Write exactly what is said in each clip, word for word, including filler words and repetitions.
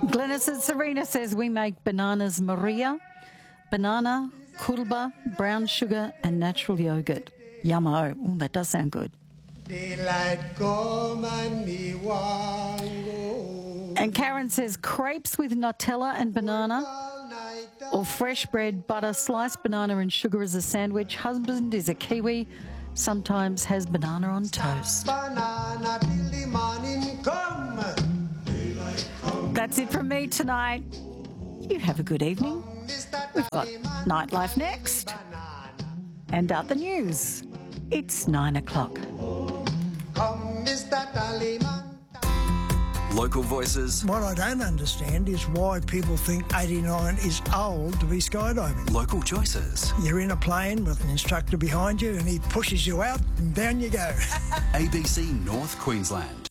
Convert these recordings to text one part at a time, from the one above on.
Glennis and Serena says we make bananas Maria, banana, kulba, brown sugar and natural yogurt. Yummo. Ooh, that does sound good. And Karen says crepes with Nutella and banana or fresh bread, butter, sliced banana and sugar as a sandwich. Husband is a Kiwi, sometimes has banana on toast. That's it from me tonight. You have a good evening. We've got Nightlife next and other news. It's nine o'clock. Local voices. What I don't understand is why people think eighty-nine is old to be skydiving. Local choices. You're in a plane with an instructor behind you and he pushes you out and down you go. A B C North Queensland.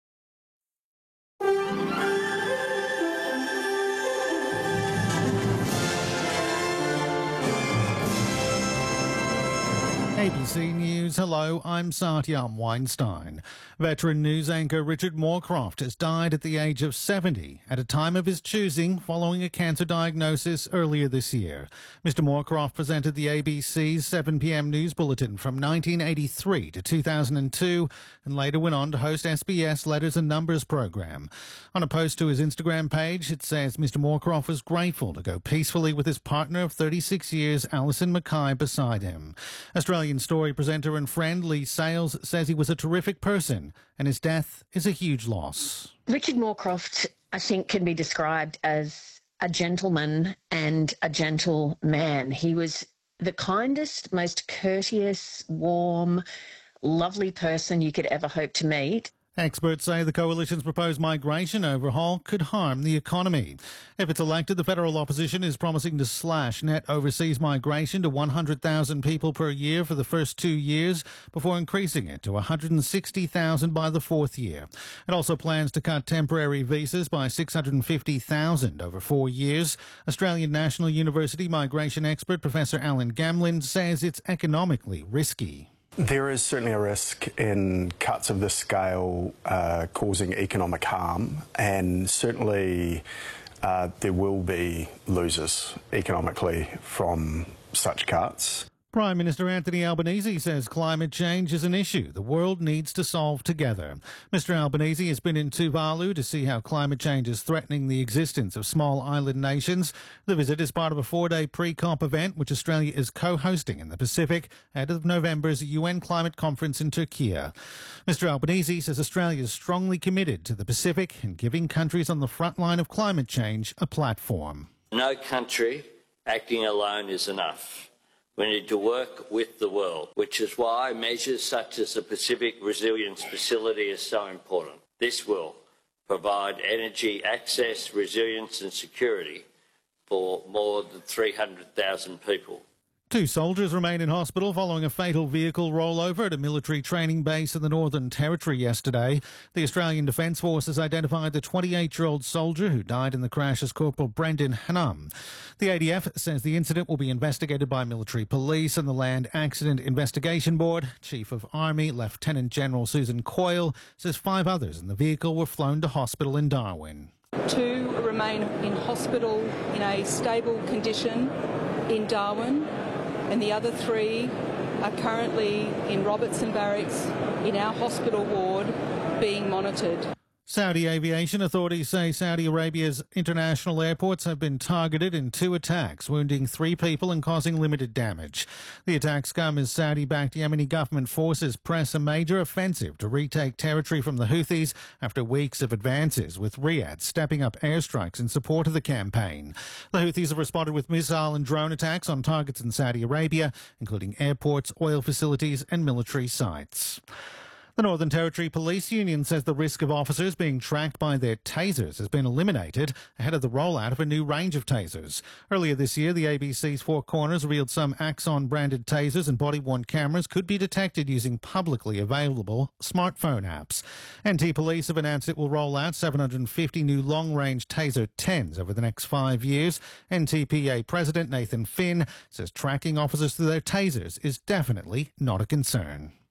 A B C News, hello, I'm Satyam Weinstein. Veteran news anchor Richard Moorcroft has died at the age of seventy at a time of his choosing following a cancer diagnosis earlier this year. Mister Moorcroft presented the A B C's seven p m news bulletin from nineteen eighty-three to two thousand two and later went on to host S B S Letters and Numbers program. On a post to his Instagram page, it says Mister Moorcroft was grateful to go peacefully with his partner of thirty-six years, Alison Mackay, beside him. Australian Story presenter and friend Lee Sales says he was a terrific person and his death is a huge loss. Richard Moorcroft, I think, can be described as a gentleman and a gentle man. He was the kindest, most courteous, warm, lovely person you could ever hope to meet. Experts say the Coalition's proposed migration overhaul could harm the economy. If it's elected, the federal opposition is promising to slash net overseas migration to one hundred thousand people per year for the first two years before increasing it to one hundred sixty thousand by the fourth year. It also plans to cut temporary visas by six hundred fifty thousand over four years. Australian National University migration expert Professor Alan Gamlin says it's economically risky. There is certainly a risk in cuts of this scale uh, causing economic harm, and certainly uh, there will be losers economically from such cuts. Prime Minister Anthony Albanese says climate change is an issue the world needs to solve together. Mister Albanese has been in Tuvalu to see how climate change is threatening the existence of small island nations. The visit is part of a four-day pre-COP event which Australia is co-hosting in the Pacific ahead of November's U N climate conference in Turkey. Mister Albanese says Australia is strongly committed to the Pacific and giving countries on the front line of climate change a platform. No country acting alone is enough. We need to work with the world, which is why measures such as the Pacific Resilience Facility is so important. This will provide energy access, resilience and security for more than three hundred thousand people. Two soldiers remain in hospital following a fatal vehicle rollover at a military training base in the Northern Territory yesterday. The Australian Defence Forces identified the twenty-eight-year-old soldier who died in the crash as Corporal Brendan Hanum. The A D F says the incident will be investigated by military police and the Land Accident Investigation Board. Chief of Army Lieutenant General Susan Coyle says five others in the vehicle were flown to hospital in Darwin. Two remain in hospital in a stable condition in Darwin, and the other three are currently in Robertson Barracks in our hospital ward being monitored. Saudi aviation authorities say Saudi Arabia's international airports have been targeted in two attacks, wounding three people and causing limited damage. The attacks come as Saudi-backed Yemeni government forces press a major offensive to retake territory from the Houthis after weeks of advances, with Riyadh stepping up airstrikes in support of the campaign. The Houthis have responded with missile and drone attacks on targets in Saudi Arabia, including airports, oil facilities and military sites. The Northern Territory Police Union says the risk of officers being tracked by their tasers has been eliminated ahead of the rollout of a new range of tasers. Earlier this year, the A B C's Four Corners revealed some Axon-branded tasers and body-worn cameras could be detected using publicly available smartphone apps. N T Police have announced it will roll out seven hundred fifty new long-range Taser tens over the next five years. N T P A President Nathan Finn says tracking officers through their tasers is definitely not a concern.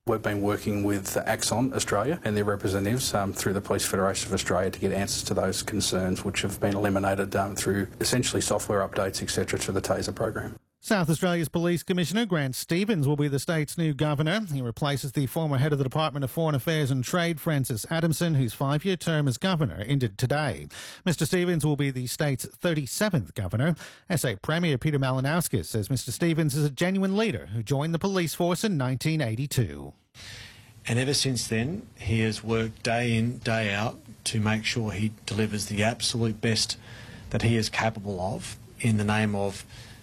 We've been working with Axon Australia and their representatives um, through the Police Federation of Australia to get answers to those concerns, which have been eliminated um, through essentially software updates, et cetera, to the TASER program. South Australia's Police Commissioner Grant Stevens will be the state's new governor. He replaces the former head of the Department of Foreign Affairs and Trade, Francis Adamson, whose five-year term as governor ended today. Mister Stevens will be the state's thirty-seventh governor. S A Premier Peter Malinauskas says Mister Stevens is a genuine leader who joined the police force in nineteen eighty-two. And ever since then, he has worked day in, day out to make sure he delivers the absolute best that he is capable of in the name of